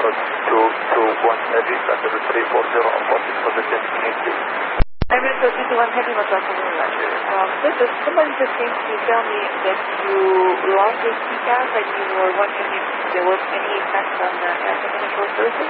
221 Heavy, Thunder 340 on position position. America 221 Heavy, Roger. This is, somebody just came to tell me that you lost your CCAS and you were wondering if there was any effect on the initial services?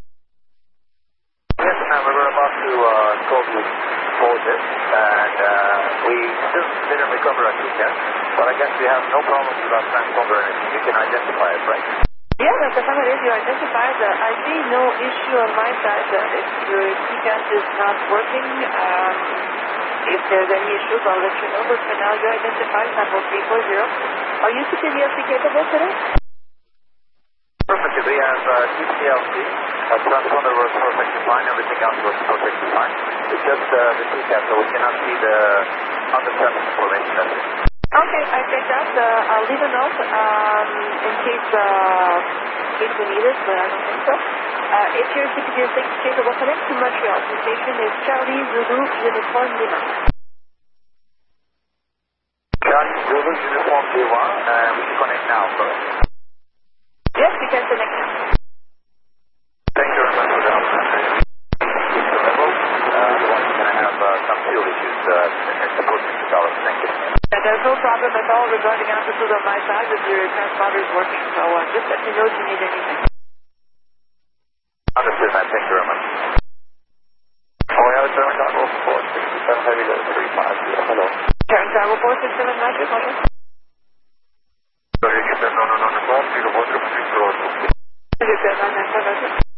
Yes, ma'am, we were about to totally close it, and we still didn't recover our CCAS, but I guess we have no problems with our transponder or anything. You can identify it, right? Yeah, that's affirmative. You identified. I see no issue on my side. If your CCAS is not working, if there's any issues, I'll let you know. But for now, you identified sample 340. Are you CPDLC capable today? Perfect. We have CPDLC. Transponder works perfectly fine. Everything else works perfectly fine. It's just the CCAS, so we cannot see the on-the-premise information. That's it. Okay, I checked out. I'll leave a note in case we need it, but I don't think so. If your CPDLC is capable, connect to Montreal. The station is Charlie Zulu Uniform Lima. Charlie Zulu Uniform Lima, we can connect now, correct? Yes, we can connect now. Thank you very much for the help. Otherwise, we're going to have some fuel issues in the $46. Thank you. There's no problem at all regarding altitude on my side if your transponder is working, so just let me know if you need anything. Understood, man. Thank you very much. Oh, we have a German Congo 467 Heavy 350. Hello. Turn Tower 467 Magic, Roger. Sorry, you said no, 4 0 1 3 0 2. You said 995,